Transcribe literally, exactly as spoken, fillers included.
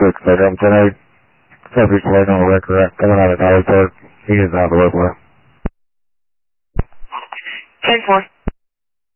six, bedroom ten eight. Subject waiting on the record, coming out of Dolly Park. He is out of the way for. ten four.